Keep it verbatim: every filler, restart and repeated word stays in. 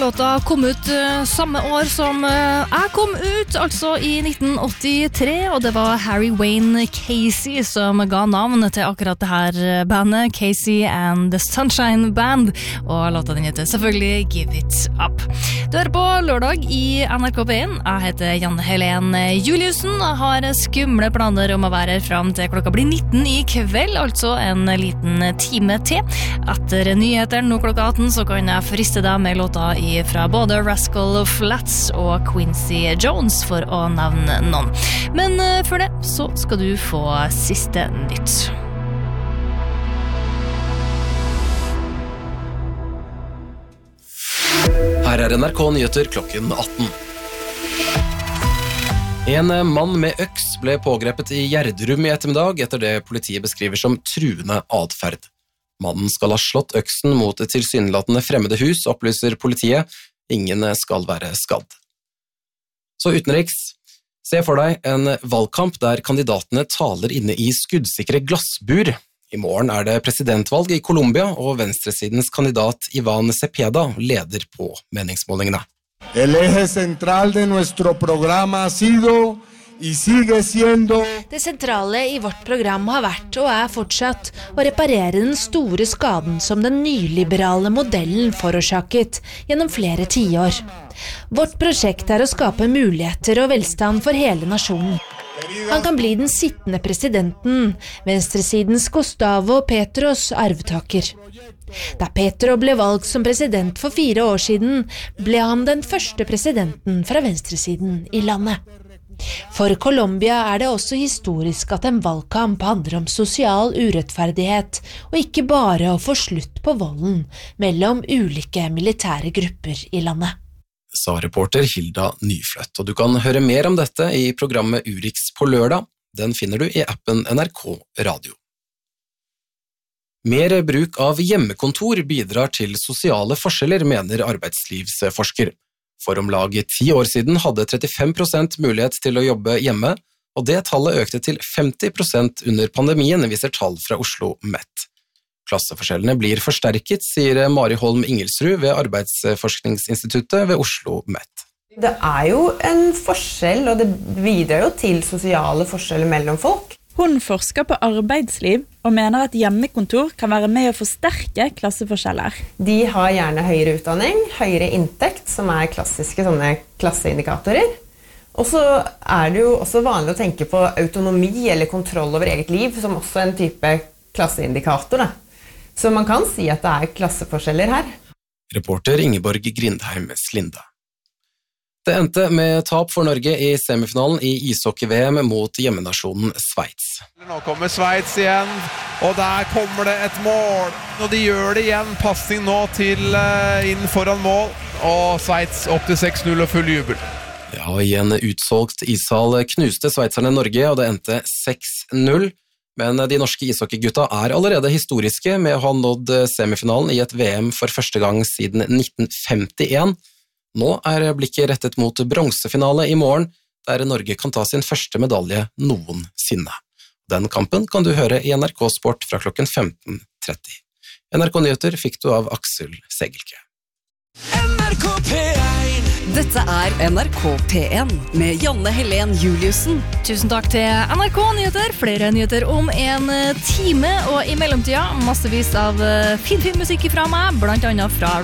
Låta kom ut uh, samme år som uh, jeg kom ut, altså i nitten åttitre, og det var Harry Wayne Casey som ga navn til akkurat det her bandet, Casey and the Sunshine Band, og låta den heter selvfølgelig Give It Up. Du hører på lørdag i N R K P én. Jeg heter Janne Helen Juliussen, og har skumle planer om å være her frem til klokka blir nitten i kveld, altså en liten time til. Etter nyhetene nå klokka atten så kan jeg friste deg med låta i fra både Rascal Flatts og Quincy Jones, for å nevne noen. Men uh, før det så skal du få siste nytt. Her er N R K Nyheter klokken atten. En mann med øks ble pågrepet i Gjerdrum i ettermiddag etter det politiet beskriver som truende adferd. Mannen skal ha slått øksen mot et tilsynelatende fremmede hus, opplyser politiet. Ingen skal være skadd. Så utenriks, se for deg en valgkamp der kandidatene taler inne i skuddsikre glassbur. I morgen er det presidentvalg i Colombia, og venstresidens kandidat Ivan Cepeda leder på meningsmålingene. El eje central de nuestro programa ha sido y sigue siendo. Det sentrale i vårt program har vært og er fortsatt å reparere den store skaden som den nyliberale modellen forårsaket gjennom flere tiår. Vårt prosjekt er å skape muligheter og velstand for hele nasjonen. Han kan bli den sittende presidenten, venstresidens Gustavo Petros arvtaker. Da Petro ble valgt som president for fire år siden, ble han den første presidenten fra venstresiden i landet. For Colombia er det også historisk at en valgkamp handler om sosial urettferdighet, og ikke bare å få slutt på volden mellom ulike militære grupper i landet. Sa reporter Hilda Nyfløtt, og du kan høre mer om dette i programmet Urix på lørdag. Den finner du i appen N R K Radio. Mer bruk av hjemmekontor bidrar til sosiale forskjeller, mener arbeidslivsforsker. For om lag ti år siden hadde trettifem prosent mulighet til å jobbe hjemme, og det tallet økte til femti prosent under pandemien, viser tall fra Oslo Met. Klasseforskjellene blir forsterket, sier Mari Holm Ingelsrud ved Arbeidsforskningsinstituttet ved Oslo Met. Det er jo en forskjell, og det bidrar jo til sosiale forskjeller mellom folk. Hun forsker på arbeidsliv og mener at hjemmekontor kan være med å forsterke klasseforskjeller. De har gjerne høyere utdanning, høyere inntekt, som er klassiske sånne klasseindikatorer. Og så er det jo også vanlig å tenke på autonomi eller kontroll over eget liv, som også en type klasseindikator. Da. Så man kan si at det er klasseforskjeller her. Reporter Ingeborg Grindheim Slinde. Det endte med tap for Norge i semifinalen i ishockey-V M mot hjemmenasjonen Sveits. Nå kommer Sveits igjen, og der kommer det et mål. Og de gjør det igjen, passing nå til uh, inn foran mål, og Sveits opp til seks null og full jubel. Ja, i en utsolgt ishall knuste sveitserne Norge, og det endte seks null. Men de norske ishockeygutta er allerede historiske med å ha nådd semifinalen i et V M for første gang siden nitten femtien. Nå er blikket rettet mot bronsefinale i morgen, der Norge kan ta sin første medalje noensinne. Den kampen kan du høre i N R K Sport fra klokken femten tretti. N R K Nyheter fikk du av Aksel Segelke. N R K P én. Dette er N R K P én med Janne Helen Juliussen. Tusen takk til N R K Nyheter. Flere nyheter om en time, og i mellomtida massevis av fin, fin musikk fra meg, blant annet fra